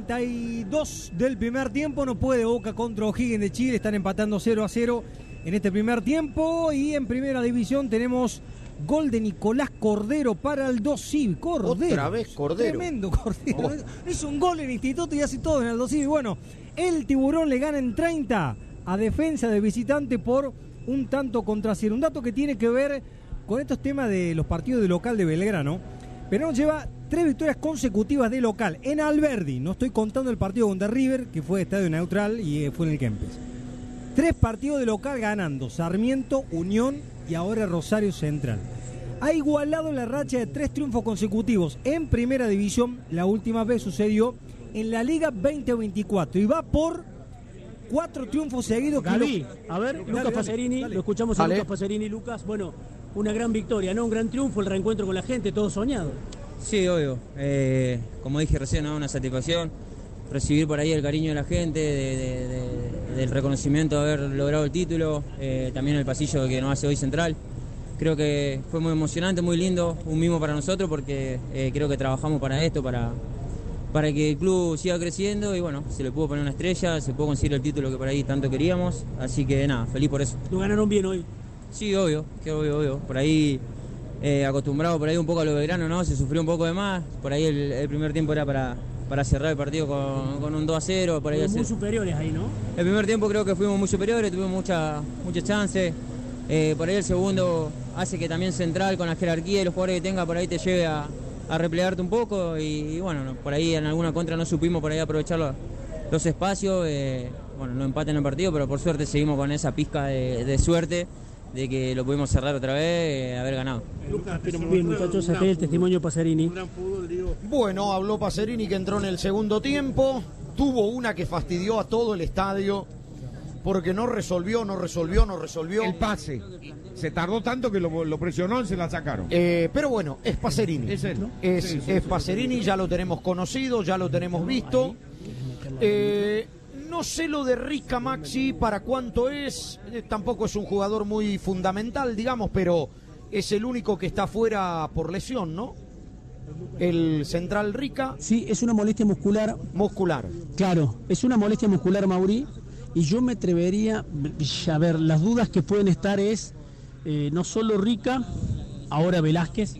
42 del primer tiempo. No puede Boca contra O'Higgins de Chile. Están empatando 0-0 en este primer tiempo. Y en primera división tenemos gol de Nicolás Cordero para el 2 Civi. Cordero. Otra vez Cordero. Tremendo Cordero. Hizo un gol en Instituto y hace todo en el 2 Civi. Bueno, el Tiburón le gana en 30 a Defensa de visitante por un tanto contra 0. Un dato que tiene que ver con estos temas de los partidos de local de Belgrano. Belgrano lleva 3 victorias consecutivas de local en Alberdi. No estoy contando el partido contra River, que fue estadio neutral y fue en el Kempes. 3 partidos de local ganando: Sarmiento, Unión y ahora Rosario Central. Ha igualado la racha de 3 triunfos consecutivos en primera división. La última vez sucedió en la Liga 2024 y va por 4 triunfos seguidos. Gaby, a ver, Lucas Pacerini, lo escuchamos a Lucas Pacerini. Lucas, bueno, una gran victoria, ¿no? Un gran triunfo, el reencuentro con la gente, todo soñado. Sí, obvio. Como dije recién, ¿no? Una satisfacción recibir por ahí el cariño de la gente, del reconocimiento de haber logrado el título, también el pasillo que nos hace hoy Central. Creo que fue muy emocionante, muy lindo, un mimo para nosotros porque creo que trabajamos para esto, para que el club siga creciendo y bueno, se le pudo poner una estrella, se pudo conseguir el título que por ahí tanto queríamos, así que nada, feliz por eso. ¿Lo ganaron bien hoy? Sí, obvio. Por ahí, acostumbrado por ahí un poco a lo Belgrano, ¿no? Se sufrió un poco de más. Por ahí el primer tiempo era para cerrar el partido con un 2-0. Por ahí muy superiores ahí, ¿no? El primer tiempo creo que fuimos muy superiores, tuvimos muchas chances. Por ahí el segundo hace que también Central, con la jerarquía y los jugadores que tenga, por ahí te lleve a replegarte un poco. Y bueno, por ahí en alguna contra no supimos por ahí aprovechar los espacios. bueno, no empaten el partido, pero por suerte seguimos con esa pizca de suerte de que lo pudimos cerrar otra vez, haber ganado. Bien, muchachos, acá el testimonio de Pacerini. Bueno, habló Pacerini, que entró en el segundo tiempo, tuvo una que fastidió a todo el estadio porque no resolvió. El pase. Se tardó tanto que lo presionó y se la sacaron. Pero bueno, es Pacerini. Es él, ¿no? Es Pacerini, ya lo tenemos conocido, ya lo tenemos visto. No sé lo de Rica, Maxi, para cuánto es. Tampoco es un jugador muy fundamental, digamos, pero es el único que está fuera por lesión, ¿no? El central Rica. Sí, es una molestia muscular. Claro, es una molestia muscular, Mauri. Y yo me atrevería, a ver, las dudas que pueden estar es no solo Rica, ahora Velázquez.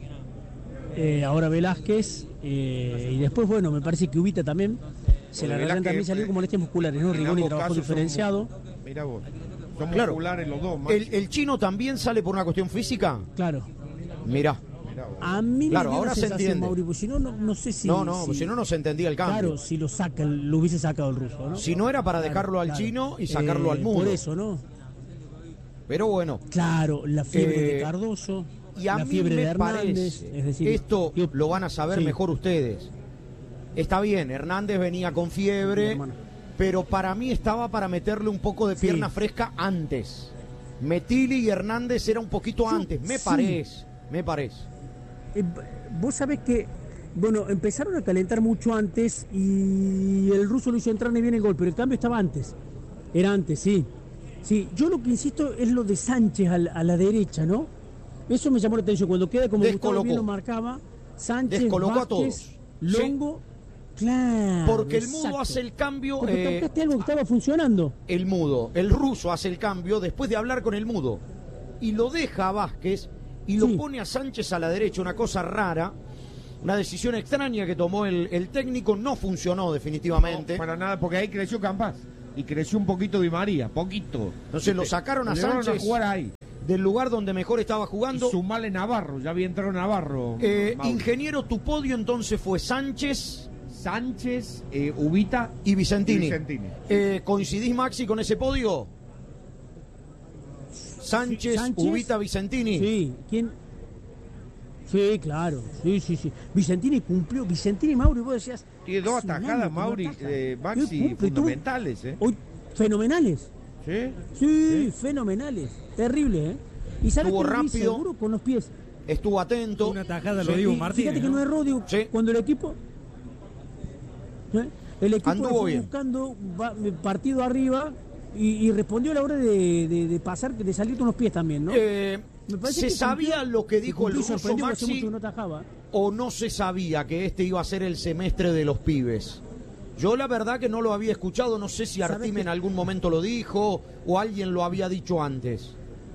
Y después, bueno, me parece que Ubita también. Se la realidad también salió con molestias musculares, ¿no? Rigoni trabajó diferenciado. Mira vos, son Claro. musculares los dos. ¿El chino también sale por una cuestión física? Claro. Mirá. A mí Claro, me dio ahora la se sensación, entiende. Mauri, porque si no, no sé si... Si no se entendía el cambio. Claro, si lo hubiese sacado el ruso, ¿no? Si no era para dejarlo al chino y sacarlo al mudo. Por eso, ¿no? Pero bueno. Claro, la fiebre de Cardoso, Y a la mí fiebre de me Hernández, parece, es decir... esto lo van a saber sí. mejor ustedes. Está bien, Hernández venía con fiebre, pero para mí estaba para meterle un poco de pierna fresca antes. Metili y Hernández era un poquito antes, me parece. Vos sabés que, bueno, empezaron a calentar mucho antes y el ruso lo hizo entrar y viene el gol, pero el cambio estaba antes. Era antes, sí. Sí, yo lo que insisto es lo de Sánchez a la derecha, ¿no? Eso me llamó la atención. Cuando queda como Gustavo bien lo marcaba, Sánchez, Descolocó Vázquez, a todos. Longo, claro. Porque el mudo hace el cambio. Porque tocaste algo que estaba funcionando. El mudo, el ruso hace el cambio después de hablar con el mudo. Y lo deja a Vázquez y lo pone a Sánchez a la derecha, una cosa rara. Una decisión extraña que tomó el técnico, no funcionó definitivamente. No, para nada, porque ahí creció Campas. Y creció un poquito Di María, poquito. Entonces lo sacaron a Sánchez a jugar ahí. Del lugar donde mejor estaba jugando. Y sumale Navarro, ya había entrado Navarro. Ingeniero, tu podio entonces fue Sánchez, Ubita y Vicentini. ¿Coincidís, Maxi, con ese podio? Sánchez, Ubita, Vicentini. Sí, ¿quién? Sí, claro. Sí. Vicentini cumplió. Vicentini, Mauri, vos decías. Tiene dos atajadas, Mauri, Maxi, fundamentales. Hoy, fenomenales. Sí, fenomenales. Terrible, ¿eh? Y sabes estuvo que rápido, seguro con los pies. Estuvo atento. Una tajada lo digo Martínez. Fíjate que no erró, digo, cuando el equipo. El equipo anduvo bien, buscando partido arriba y respondió a la hora de pasar, de salir con los pies también, ¿no? ¿Se sabía lo que dijo el ruso, Maxi? No tajaba. ¿O no se sabía que este iba a ser el semestre de los pibes? Yo la verdad que no lo había escuchado, no sé si Artime en algún momento lo dijo o alguien lo había dicho antes.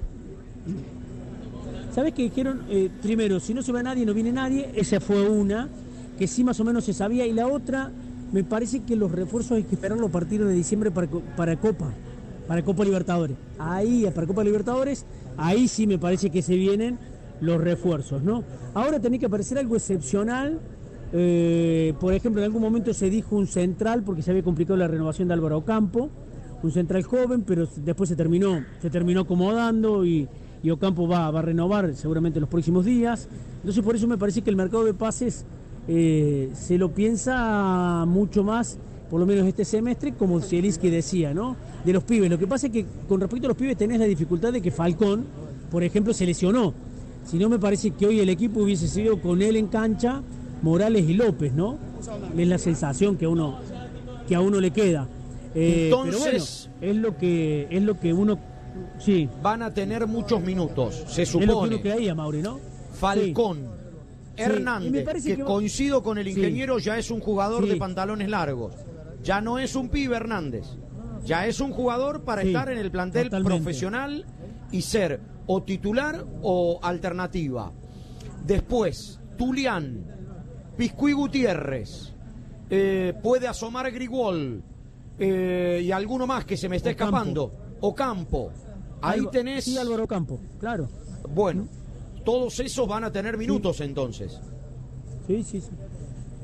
¿Sabes qué dijeron? Primero, si no se va nadie, no viene nadie. Esa fue una, que sí más o menos se sabía. Y la otra, me parece que los refuerzos hay que esperarlo a partir de diciembre para Copa Libertadores. Para Copa Libertadores, ahí sí me parece que se vienen los refuerzos, ¿no? Ahora tenía que aparecer algo excepcional. Por ejemplo, en algún momento se dijo un central porque se había complicado la renovación de Álvaro Ocampo, un central joven, pero después se terminó acomodando y Ocampo va a renovar seguramente en los próximos días. Entonces por eso me parece que el mercado de pases se lo piensa mucho más, por lo menos este semestre, como Zielinski decía, ¿no? De los pibes. Lo que pasa es que con respecto a los pibes tenés la dificultad de que Falcón, por ejemplo, se lesionó. Si no, me parece que hoy el equipo hubiese sido con él en cancha, Morales y López, ¿no? Es la sensación que a uno le queda. Entonces, pero bueno, es lo que uno sí van a tener muchos minutos, se supone. Es lo que uno creía, Mauri, ¿no? Falcón, sí. Hernández, que coincido con el ingeniero, ya es un jugador de pantalones largos. Ya no es un pibe Hernández. Ya es un jugador para estar en el plantel profesional y ser o titular o alternativa. Después, Tulián, Piscuí Gutiérrez, puede asomar Grigol y alguno más que se me está escapando. Ocampo. Ahí tenés. Sí, Álvaro Ocampo, claro. Bueno, todos esos van a tener minutos entonces. Sí.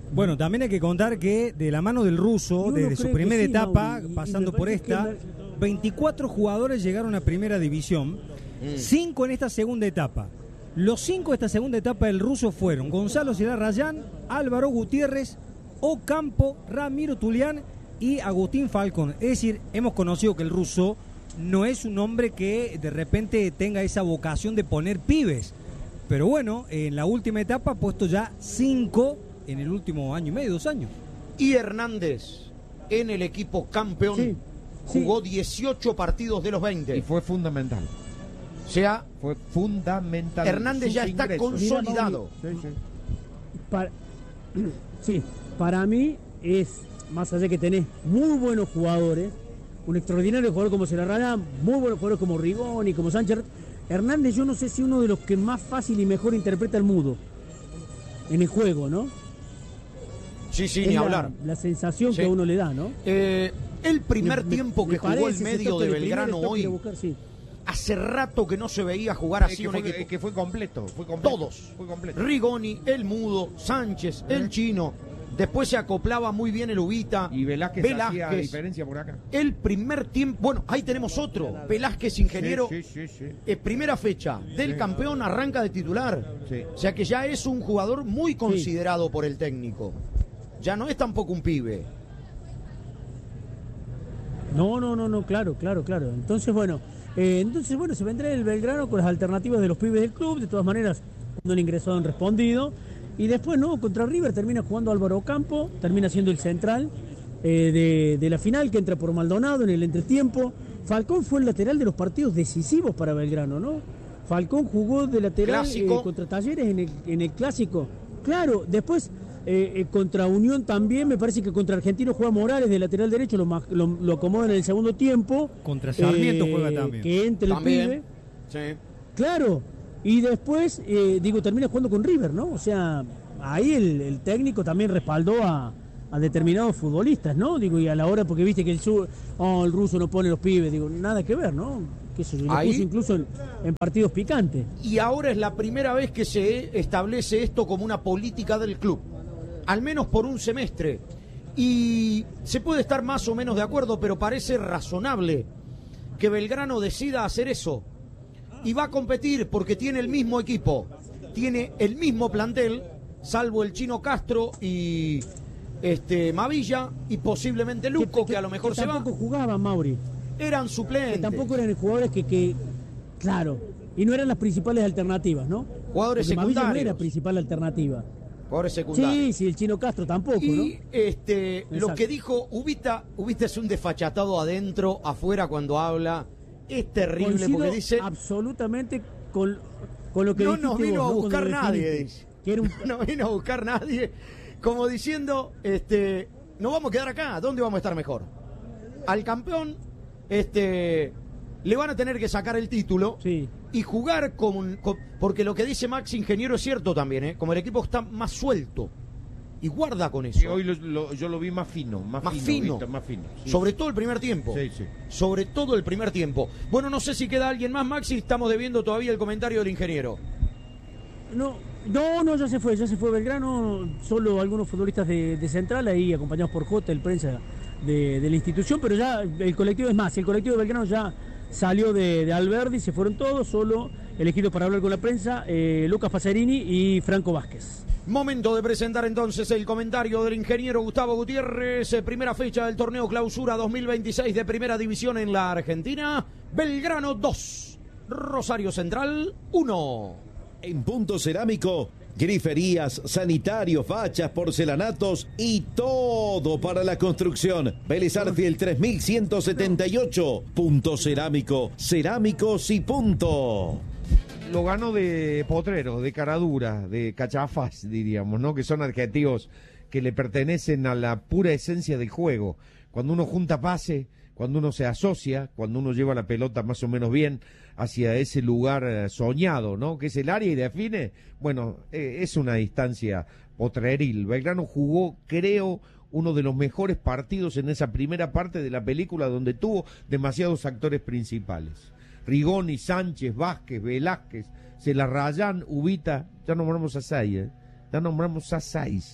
Bueno, también hay que contar que de la mano del ruso, desde su primera etapa, pasando por esta, 24 jugadores llegaron a primera división, 5 en esta segunda etapa. Los 5 de esta segunda etapa del ruso fueron Gonzalo Cilarrayán, Álvaro Gutiérrez, Ocampo, Ramiro Tulián y Agustín Falcón. Es decir, hemos conocido que el ruso no es un hombre que de repente tenga esa vocación de poner pibes. Pero bueno, en la última etapa ha puesto ya 5 en el último año y medio, 2 años. Y Hernández, en el equipo campeón, jugó 18 partidos de los 20. Y fue fundamental. O sea, fue fundamental. Hernández ya está consolidado. Para mí es, más allá que tenés muy buenos jugadores, un extraordinario jugador como Cilarrayán, muy buenos jugadores como Rigoni, como Sánchez. Hernández, yo no sé si uno de los que más fácil y mejor interpreta el mudo en el juego, ¿no? Sí, ni hablar. La sensación que a uno le da, ¿no? El primer tiempo que jugó el medio de Belgrano hoy, sí. Hace rato que no se veía jugar así un equipo. Que fue completo. Todos. Fue completo. Rigoni, el mudo, Sánchez, el chino. Después se acoplaba muy bien el Ubita. Y Velázquez hacía diferencia por acá. El primer tiempo, bueno, ahí tenemos otro. Velázquez, ingeniero. Sí. Primera fecha del campeón, arranca de titular. Sí. O sea que ya es un jugador muy considerado por el técnico. Ya no es tampoco un pibe. No, claro. Entonces, bueno, se vendrá el Belgrano con las alternativas de los pibes del club. De todas maneras, no han ingresado, han respondido. Y después, contra River termina jugando Álvaro Ocampo, termina siendo el central de la final, que entra por Maldonado en el entretiempo. Falcón fue el lateral de los partidos decisivos para Belgrano, ¿no? Falcón jugó de lateral contra Talleres en el Clásico. Claro, después contra Unión también, me parece que contra Argentino juega Morales de lateral derecho, lo acomodan en el segundo tiempo. Contra Sarmiento juega también. Que entre también. El pibe. Sí. Claro. Y después, termina jugando con River, ¿no? O sea, ahí el técnico también respaldó a determinados futbolistas, ¿no? Y a la hora, porque viste que el ruso no pone los pibes, nada que ver, ¿no? Que eso lo puso incluso en partidos picantes. Y ahora es la primera vez que se establece esto como una política del club, al menos por un semestre. Y se puede estar más o menos de acuerdo, pero parece razonable que Belgrano decida hacer eso. Y va a competir porque tiene el mismo equipo, tiene el mismo plantel, salvo el chino Castro y Mavilla y posiblemente Luco, que a lo mejor se va. Tampoco jugaban, Mauri. Eran suplentes. Que tampoco eran jugadores que claro, y no eran las principales alternativas, ¿no? Jugadores porque secundarios. Mavilla no era principal alternativa. Jugadores secundarios. Sí, el chino Castro tampoco, y, ¿no? Lo que dijo Ubita es un desfachatado adentro, afuera cuando habla. Es terrible. Coincido porque dice absolutamente con lo que no dijiste nos vino vos, a buscar ¿no? nadie, dice. No vino a buscar nadie, como diciendo, no vamos a quedar acá, ¿dónde vamos a estar mejor? Al campeón, le van a tener que sacar el título y jugar porque lo que dice Max Ingeniero es cierto también, como el equipo está más suelto. Y guarda con eso. Y hoy yo lo vi más fino. Sí. Sobre todo el primer tiempo. Sí. Sobre todo el primer tiempo. Bueno, no sé si queda alguien más, Maxi. Estamos debiendo todavía el comentario del ingeniero. No, ya se fue Belgrano. Solo algunos futbolistas de Central, ahí acompañados por J, el prensa de la institución. Pero ya el colectivo, es más, el colectivo de Belgrano ya salió de Alberdi, se fueron todos. Solo elegidos para hablar con la prensa, Lucas Pacerini y Franco Vázquez. Momento de presentar entonces el comentario del ingeniero Gustavo Gutiérrez. Primera fecha del torneo Clausura 2026 de Primera División en la Argentina. Belgrano 2, Rosario Central 1. En Punto Cerámico, griferías, sanitarios, fachas, porcelanatos y todo para la construcción. Vélez Arfiel 3178. Punto Cerámico, cerámicos y punto. Lo ganó de potrero, de caradura, de cachafaz, diríamos, ¿no? Que son adjetivos que le pertenecen a la pura esencia del juego. Cuando uno junta pase, cuando uno se asocia, cuando uno lleva la pelota más o menos bien hacia ese lugar soñado, ¿no? Que es el área y define, bueno, es una distancia potreril. Belgrano jugó, creo, uno de los mejores partidos en esa primera parte de la película donde tuvo demasiados actores principales. Rigoni, Sánchez, Vázquez, Velázquez, Cilarrayán, Ubita, ya nombramos a 6, ya nombramos a 6.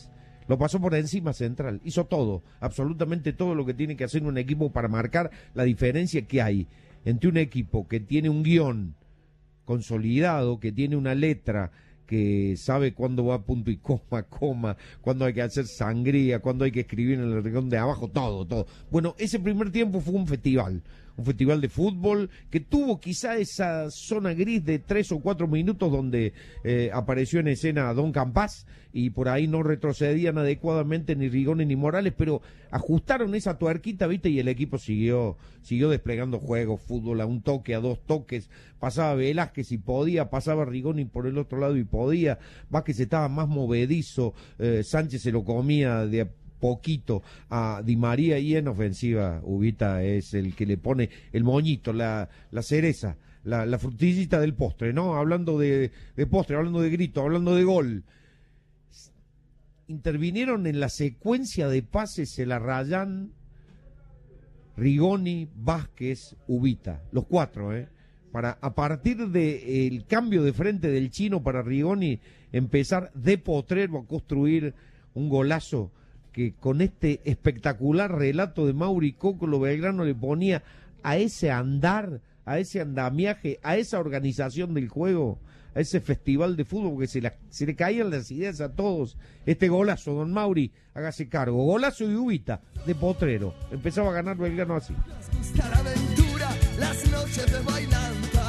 Lo pasó por encima Central, hizo todo, absolutamente todo lo que tiene que hacer un equipo para marcar la diferencia que hay entre un equipo que tiene un guión consolidado, que tiene una letra, que sabe cuándo va punto y coma, cuándo hay que hacer sangría, cuándo hay que escribir en el rincón de abajo, todo. Bueno, ese primer tiempo fue un festival de fútbol que tuvo quizá esa zona gris de 3 o 4 minutos donde apareció en escena Don Campás y por ahí no retrocedían adecuadamente ni Rigoni ni Morales, pero ajustaron esa tuerquita, ¿viste? Y el equipo siguió desplegando juegos, fútbol a un toque, a 2 toques, pasaba Velázquez y podía, pasaba Rigoni por el otro lado y podía, Vázquez estaba más movedizo, Sánchez se lo comía de poquito a Di María, y en ofensiva Ubita es el que le pone el moñito, la cereza, la frutillita del postre, ¿no? Hablando de postre, hablando de grito, hablando de gol. Intervinieron en la secuencia de pases el Arrayán, Rigoni, Vázquez, Ubita, los 4, para a partir del cambio de frente del chino para Rigoni empezar de potrero a construir un golazo que con este espectacular relato de Mauri Cocolo Belgrano le ponía a ese andar, a ese andamiaje, a esa organización del juego, a ese festival de fútbol, porque se le caían las ideas a todos. Este golazo, don Mauri, hágase cargo. Golazo de Ubita, de potrero. Empezaba a ganar Belgrano así. La aventura, las noches de bailanta.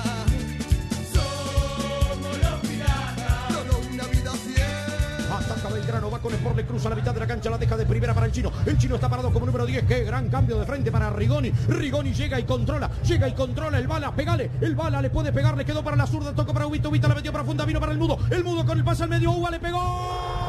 Somos los piratas. Solo una vida fiel. Ataca Belgrano, va con Sport, le cruza la mitad de la cancha, la deja de primera para el chino. El chino está parado como número 10. Qué gran cambio de frente para Rigoni. Rigoni llega y controla el bala, pegale. El bala le puede pegar, le quedó para la zurda, tocó para Ubita, Ubita la metió profunda, vino para el mudo con el pase al medio, Uva le pegó.